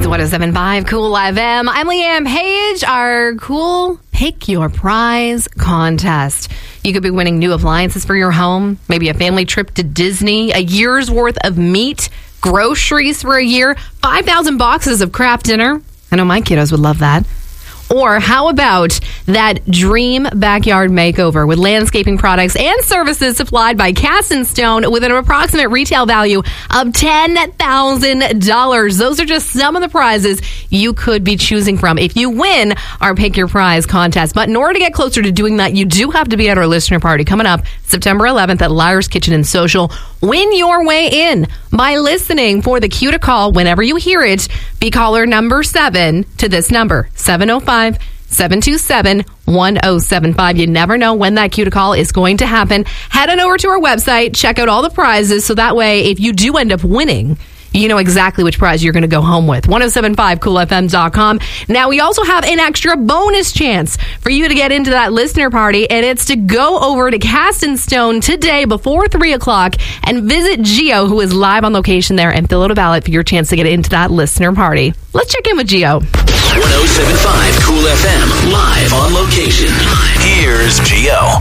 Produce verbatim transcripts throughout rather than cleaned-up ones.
one oh seven point five Cool F M. I'm Leanne Page. Our cool Pick Your Prize contest. You could be winning new appliances for your home, maybe a family trip to Disney, a year's worth of meat, groceries for a year, five thousand boxes of Kraft dinner. I know my kiddos would love that. Or how about that dream backyard makeover with landscaping products and services supplied by Cast and Stone with an approximate retail value of ten thousand dollars. Those are just some of the prizes you could be choosing from if you win our Pick Your Prize contest. But in order to get closer to doing that, you do have to be at our listener party coming up September eleventh at Liar's Kitchen and Social. Win your way in by listening for the cue to call whenever you hear it. Be caller number seven to this number, seven oh five, seven two seven, one oh seven five. You never know when that cue to call is going to happen. Head on over to our website, check out all the prizes, so that way if you do end up winning, you know exactly which prize you're going to go home with. ten seventy-five cool f m dot com. Now, we also have an extra bonus chance for you to get into that listener party, and it's to go over to Cast and Stone today before three o'clock and visit Gio, who is live on location there, and fill out a ballot for your chance to get into that listener party. Let's check in with Gio. ten seventy-five Cool F M, live on location. Here's Gio.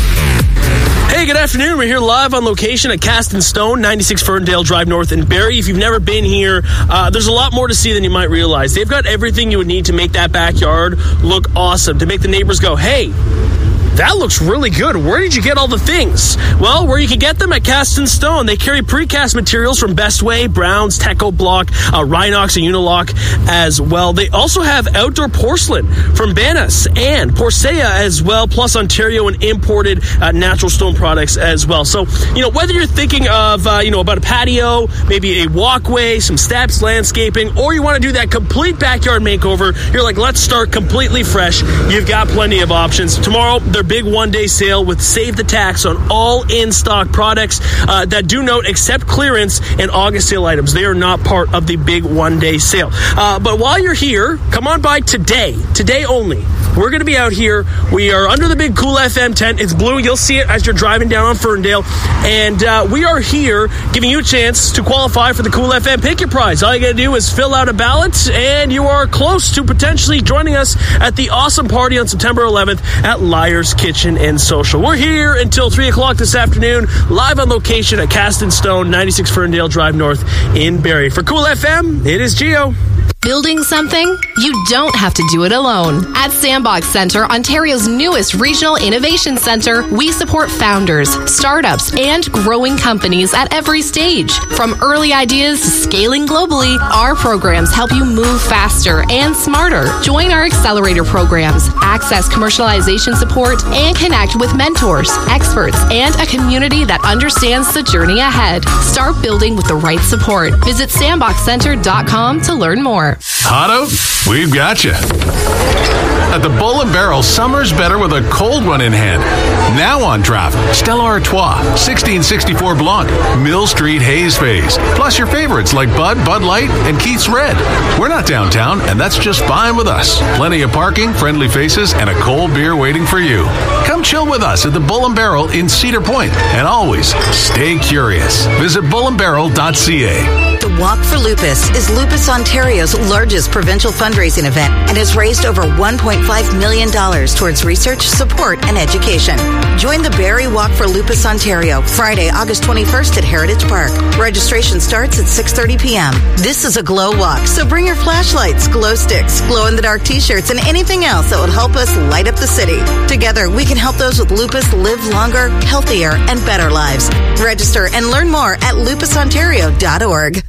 Hey, good afternoon. We're here live on location at Cast and Stone, ninety-six Ferndale Drive North in Barrie. If you've never been here, uh, there's a lot more to see than you might realize. They've got everything you would need to make that backyard look awesome, to make the neighbors go, hey, that looks really good. Where did you get all the things? Well, where you can get them at Cast and Stone. They carry precast materials from Bestway, Browns, Teco Block, uh, Rhinox, and Unilock as well. They also have outdoor porcelain from Banas and Porcea as well, plus Ontario and imported uh, natural stone products as well. So, you know, whether you're thinking of, uh, you know, about a patio, maybe a walkway, some steps, landscaping, or you want to do that complete backyard makeover, you're like, let's start completely fresh. You've got plenty of options. Tomorrow, they're big one-day sale with save the tax on all in-stock products uh, that do note except clearance and August sale items. They are not part of the big one-day sale. Uh, but while you're here, come on by today. Today only. We're going to be out here. We are under the big Cool F M tent. It's blue. You'll see it as you're driving down on Ferndale. And uh, we are here giving you a chance to qualify for the Cool F M Pick Your Prize. All you got to do is fill out a ballot, and you are close to potentially joining us at the awesome party on September eleventh at Liar's Kitchen and Social. We're here until three o'clock this afternoon, live on location at Cast and Stone, ninety-six Ferndale Drive North in Barrie. For Cool F M, it is Gio. Building something? You don't have to do it alone. At Sandbox Centre, Ontario's newest regional innovation centre, we support founders, startups, and growing companies at every stage. From early ideas to scaling globally, our programs help you move faster and smarter. Join our accelerator programs, access commercialization support, and connect with mentors, experts, and a community that understands the journey ahead. Start building with the right support. Visit sandbox center dot com to learn more. Otto, we've got you. At the Bull and Barrel, summer's better with a cold one in hand. Now on draft, Stella Artois, sixteen sixty-four Blanc, Mill Street Haze Phase, plus your favorites like Bud, Bud Light, and Keith's Red. We're not downtown, and that's just fine with us. Plenty of parking, friendly faces, and a cold beer waiting for you. Come chill with us at the Bull and Barrel in Cedar Point, and always stay curious. Visit bull and barrel dot c a. The Walk for Lupus is Lupus Ontario's largest provincial fundraising event and has raised over one point five million dollars towards research, support, and education. Join the Barrie Walk for Lupus Ontario Friday, August twenty-first at Heritage Park. Registration starts at six thirty p.m. This is a glow walk, so bring your flashlights, glow sticks, glow-in-the-dark t-shirts, and anything else that will help us light up the city. Together, we can help those with lupus live longer, healthier, and better lives. Register and learn more at lupus ontario dot org.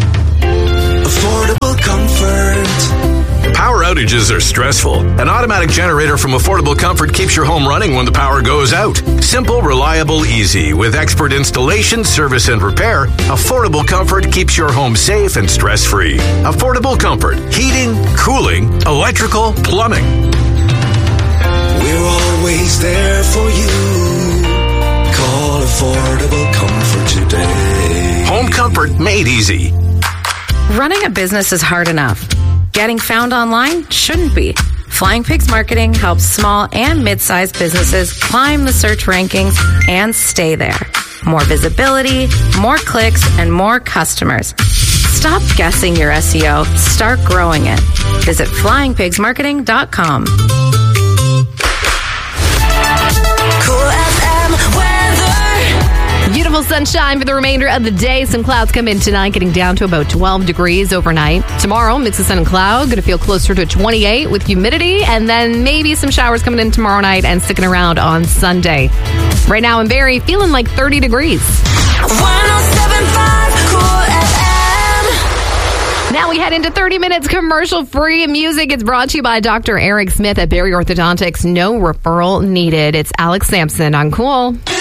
Affordable comfort. Power outages are stressful. An automatic generator from Affordable Comfort keeps your home running when the power goes out. Simple, reliable, easy. With expert installation, service, and repair, Affordable Comfort keeps your home safe and stress-free. Affordable Comfort. Heating, cooling, electrical, plumbing. We're always there for you. Call Affordable Comfort today. Home comfort made easy. Running a business is hard enough. Getting found online shouldn't be. Flying Pigs Marketing helps small and mid-sized businesses climb the search rankings and stay there. More visibility, more clicks, and more customers. Stop guessing your S E O. Start growing it. Visit flying pigs marketing dot com. Cool F M weather. Beautiful sunshine for the remainder of the day. Some clouds come in tonight, getting down to about twelve degrees overnight. Tomorrow, mix of sun and cloud, going to feel closer to twenty-eight with humidity, and then maybe some showers coming in tomorrow night and sticking around on Sunday. Right now in Barrie, feeling like thirty degrees. one oh seven point five Cool F M. Now we head into thirty minutes commercial-free music. It's brought to you by Doctor Eric Smith at Barrie Orthodontics. No referral needed. It's Alex Sampson on Cool.